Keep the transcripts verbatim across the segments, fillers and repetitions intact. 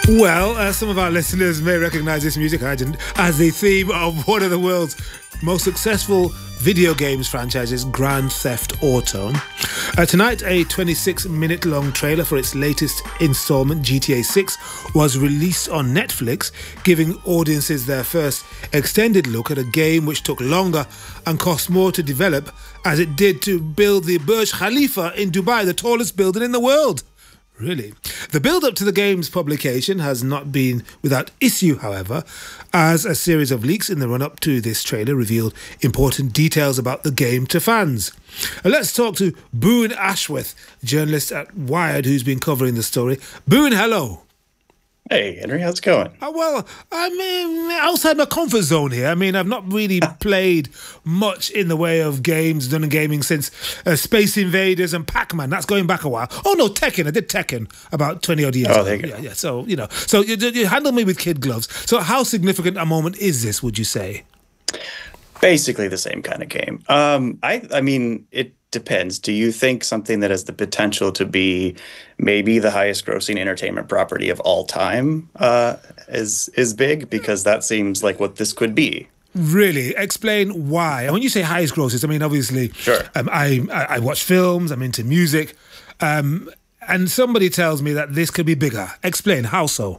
Well, uh, some of our listeners may recognize this music legend as the theme of one of the world's most successful video games franchises, Grand Theft Auto. Uh, tonight, a twenty-six minute long trailer for its latest installment, G T A six, was released on Netflix, giving audiences their first extended look at a game which took longer and cost more to develop as it did to build the Burj Khalifa in Dubai, the tallest building in the world. Really? The build-up to the game's publication has not been without issue, however, as a series of leaks in the run-up to this trailer revealed important details about the game to fans. Uh, let's talk to Boone Ashworth, journalist at Wired, who's been covering the story. Boone, hello. Hey, Henry, how's it going? Uh, well, I'm outside my comfort zone here. I mean, I've not really played much in the way of games done in gaming since uh, Space Invaders and Pac-Man. That's going back a while. Oh, no, Tekken. I did Tekken about twenty odd years oh, ago. There you go. Yeah, yeah. So, you know, so you, you handle me with kid gloves. So how significant a moment is this, would you say? Basically the same kind of game. Um, I, I mean, it depends. Do you think something that has the potential to be maybe the highest grossing entertainment property of all time uh, is is big? Because that seems like what this could be. Really? Explain why. And when you say highest grosses, I mean, obviously, sure. um, I, I, I watch films, I'm into music, um, and somebody tells me that this could be bigger. Explain, how so?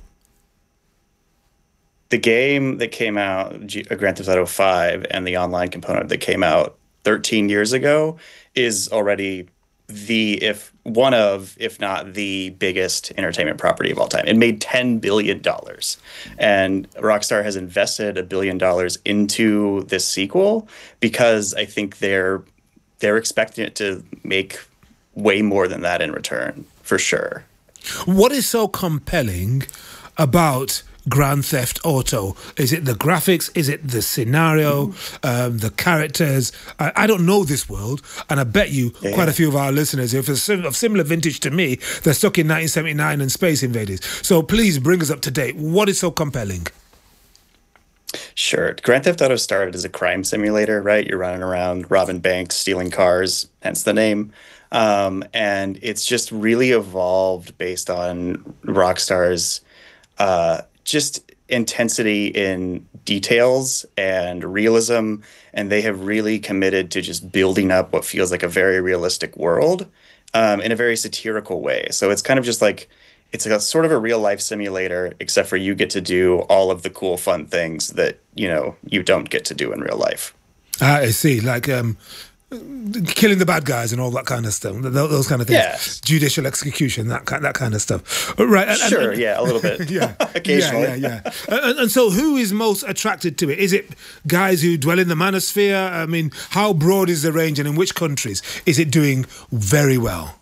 The game that came out, G- Grand Theft Auto five, and the online component that came out thirteen years ago is already the, if one of, if not the biggest entertainment property of all time. It made ten billion dollars. And Rockstar has invested a billion dollars into this sequel because I think they're they're expecting it to make way more than that in return, for sure. What is so compelling about Grand Theft Auto? Is it the graphics? Is it the scenario? Mm-hmm. um, the characters? I, I don't know this world, and I bet you yeah, quite yeah. a few of our listeners, if it's of similar vintage to me, they're stuck in nineteen seventy-nine and Space Invaders. So please bring us up to date. What is so compelling? Sure. Grand Theft Auto started as a crime simulator, right? You're running around robbing banks, stealing cars, hence the name. Um, and it's just really evolved based on Rockstar's uh, just intensity in details and realism, and they have really committed to just building up what feels like a very realistic world um, in a very satirical way. So it's kind of just like, it's a sort of a real life simulator, except for you get to do all of the cool, fun things that, you know, you don't get to do in real life. Ah, I see. Like um, killing the bad guys and all that kind of stuff. Those kind of things. Yeah. Judicial execution, that kind, that kind of stuff. Right. And, sure. and, yeah, a little bit. yeah. Occasionally. Yeah, yeah, yeah. and, and so who is most attracted to it? Is it guys who dwell in the manosphere? I mean, how broad is the range, and in which countries is it doing very well?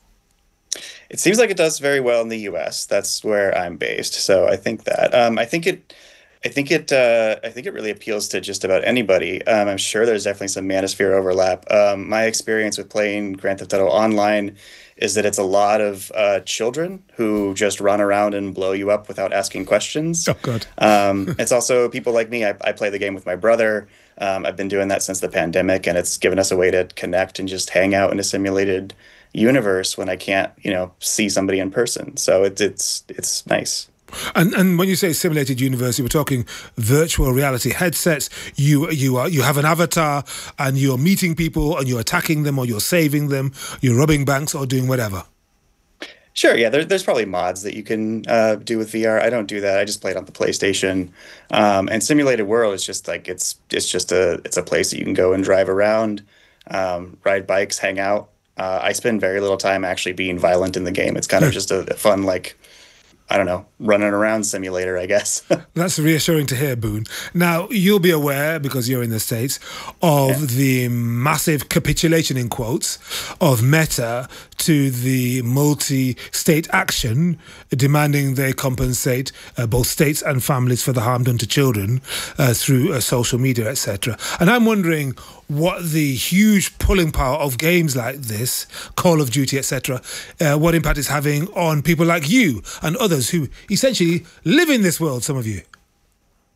It seems like it does very well in the U S. That's where I'm based. So I think that. Um, I think it I think it uh, I think it really appeals to just about anybody. Um, I'm sure there's definitely some manosphere overlap. Um, my experience with playing Grand Theft Auto Online is that it's a lot of uh, children who just run around and blow you up without asking questions. Oh, God. um, it's also people like me. I, I play the game with my brother. Um, I've been doing that since the pandemic, and it's given us a way to connect and just hang out in a simulated universe when I can't, you know, see somebody in person. So it's it's it's nice. And and when you say simulated universe, you were talking virtual reality headsets. You you are you have an avatar, and you're meeting people, and you're attacking them, or you're saving them, you're robbing banks, or doing whatever. Sure, yeah. There, there's probably mods that you can uh, do with V R. I don't do that. I just play it on the PlayStation. Um, and simulated world is just like it's it's just a it's a place that you can go and drive around, um, ride bikes, hang out. Uh, I spend very little time actually being violent in the game. It's kind of just a, a fun, like, I don't know, running around simulator, I guess. That's reassuring to hear, Boone. Now, you'll be aware, because you're in the States, of yeah. the massive capitulation, in quotes, of Meta to the multi-state action demanding they compensate uh, both states and families for the harm done to children uh, through uh, social media, et cetera. And I'm wondering what the huge pulling power of games like this, Call of Duty, et cetera, uh, what impact it's having on people like you and others who essentially live in this world, some of you.